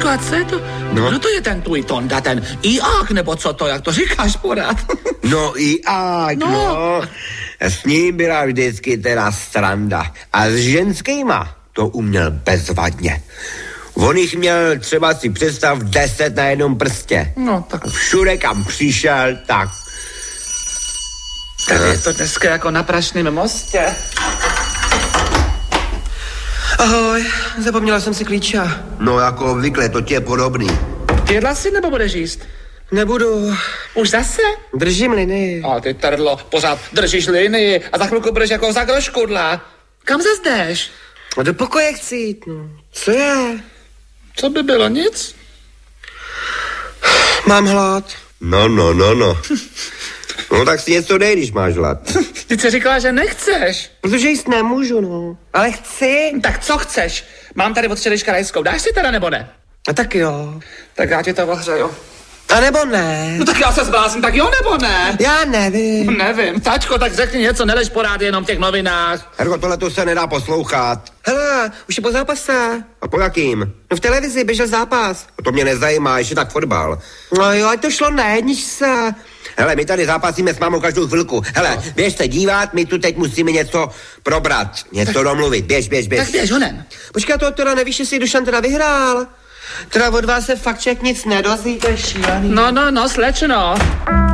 Jirko, a co je to? No. Kdo to je ten tvůj Tonda, ten Iák, nebo co to, jak to říkáš pořád? No Iák, no. S ním byla vždycky teda sranda. A s ženskýma to uměl bezvadně. On jich měl třeba si představ 10 na jednom prstě. No, tak. Všude, kam přišel, tak. Tak je to dneska jako na Prašném mostě. Ahoj, zapomněla jsem si klíče. No jako obvykle, to ti je podobný. Jedla si nebo budeš jíst? Nebudu. Už zase? Držím linii. A ty trdlo, pořád držíš linii a za chvilku budeš jako zagroškudla. Kam zase jdeš? A do pokoje chci jít, no. Co je? Co by bylo, nic? Mám hlad. No. No tak si něco dej, když máš hlad. Ty jsi říkala, že nechceš. Protože jíst nemůžu, no. Ale chci. Tak co chceš? Mám tady od včerejška rajskou. Dáš si teda nebo ne? A tak jo. Tak já ti to ohřeju. A nebo ne. No tak já se zblázním, tak jo nebo ne? Já nevím. Nevím. Tačko, tak řekni něco, nelež porád jenom v těch novinách. Herko, tohle to se nedá poslouchat. Hele, už je po zápase. A po jakým? No v televizi běžel zápas. To mě nezajímá, ještě tak fotbal. No jo, ať to šlo na jedničce. Hele, my tady zápasíme s mámou každou chvilku. Hele, běž se dívat, my tu teď musíme něco probrat, něco domluvit. Běž. Tak běž, honem. Počkej, to teda nevíš, jestli Dušan teda vyhrál. Teda od vás se fakt člověk nic nedozví, to je šílený. No, slečno.